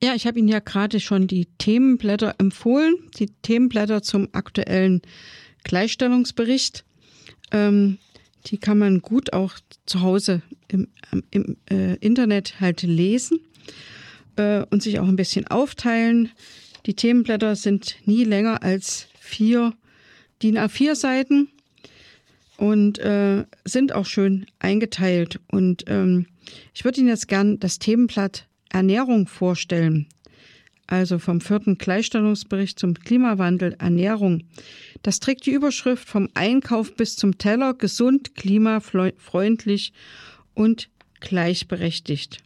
Ja, ich habe Ihnen ja gerade schon die Themenblätter empfohlen, die Themenblätter zum aktuellen Gleichstellungsbericht. Die kann man gut auch zu Hause im Internet halt lesen und sich auch ein bisschen aufteilen. Die Themenblätter sind nie länger als 4 DIN A4 Seiten und sind auch schön eingeteilt. Und ich würde Ihnen jetzt gern das Themenblatt Ernährung vorstellen. Also vom 4. Gleichstellungsbericht zum Klimawandel Ernährung. Das trägt die Überschrift vom Einkauf bis zum Teller gesund, klimafreundlich und gleichberechtigt.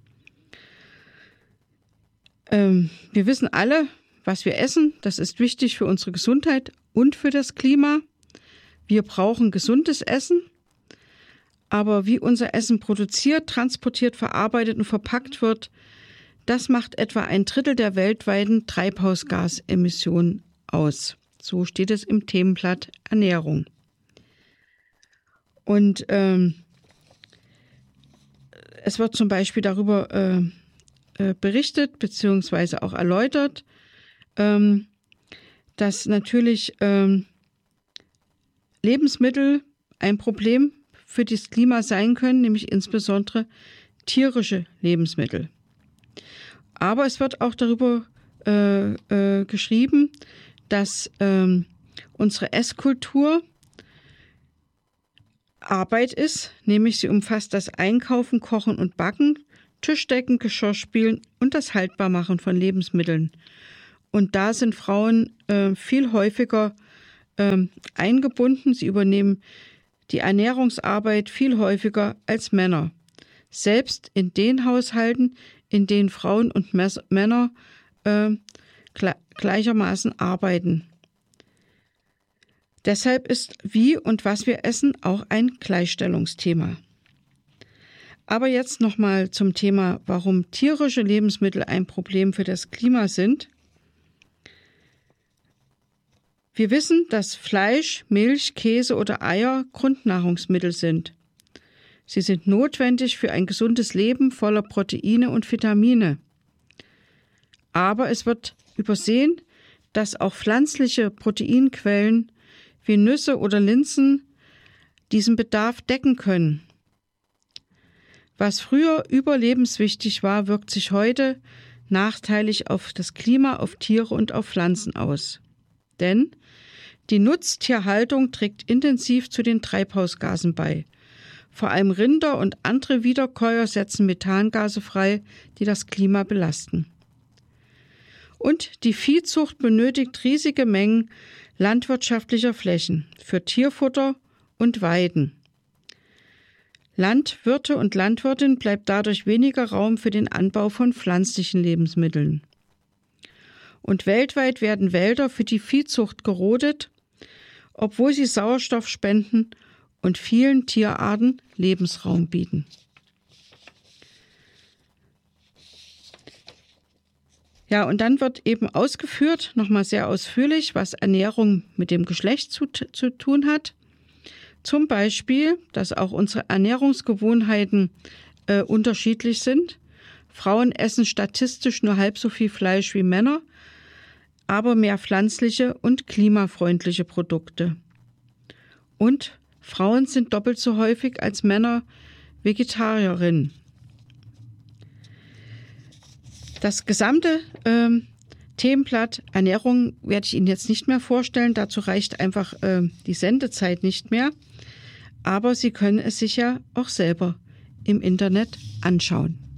Wir wissen alle, was wir essen. Das ist wichtig für unsere Gesundheit und für das Klima. Wir brauchen gesundes Essen. Aber wie unser Essen produziert, transportiert, verarbeitet und verpackt wird, das macht etwa 1/3 der weltweiten Treibhausgasemissionen aus. So steht es im Themenblatt Ernährung. Und es wird zum Beispiel darüber berichtet bzw. auch erläutert, dass natürlich Lebensmittel ein Problem für das Klima sein können, nämlich insbesondere tierische Lebensmittel. Aber es wird auch darüber geschrieben, dass unsere Esskultur Arbeit ist, nämlich sie umfasst das Einkaufen, Kochen und Backen, Tischdecken, Geschirrspülen und das Haltbarmachen von Lebensmitteln. Und da sind Frauen viel häufiger eingebunden. Sie übernehmen die Ernährungsarbeit viel häufiger als Männer. Selbst in den Haushalten, in denen Frauen und Männer gleichermaßen arbeiten. Deshalb ist wie und was wir essen auch ein Gleichstellungsthema. Aber jetzt nochmal zum Thema, warum tierische Lebensmittel ein Problem für das Klima sind. Wir wissen, dass Fleisch, Milch, Käse oder Eier Grundnahrungsmittel sind. Sie sind notwendig für ein gesundes Leben voller Proteine und Vitamine. Aber es wird übersehen, dass auch pflanzliche Proteinquellen wie Nüsse oder Linsen diesen Bedarf decken können. Was früher überlebenswichtig war, wirkt sich heute nachteilig auf das Klima, auf Tiere und auf Pflanzen aus. Denn die Nutztierhaltung trägt intensiv zu den Treibhausgasen bei. Vor allem Rinder und andere Wiederkäuer setzen Methangase frei, die das Klima belasten. Und die Viehzucht benötigt riesige Mengen landwirtschaftlicher Flächen für Tierfutter und Weiden. Landwirte und Landwirtinnen bleibt dadurch weniger Raum für den Anbau von pflanzlichen Lebensmitteln. Und weltweit werden Wälder für die Viehzucht gerodet, obwohl sie Sauerstoff spenden und vielen Tierarten Lebensraum bieten. Ja, und dann wird eben ausgeführt, nochmal sehr ausführlich, was Ernährung mit dem Geschlecht zu tun hat. Zum Beispiel, dass auch unsere Ernährungsgewohnheiten unterschiedlich sind. Frauen essen statistisch nur halb so viel Fleisch wie Männer, aber mehr pflanzliche und klimafreundliche Produkte. Und Frauen sind doppelt so häufig als Männer Vegetarierinnen. Das gesamte Themenblatt Ernährung werde ich Ihnen jetzt nicht mehr vorstellen. Dazu reicht einfach die Sendezeit nicht mehr. Aber Sie können es sich ja auch selber im Internet anschauen.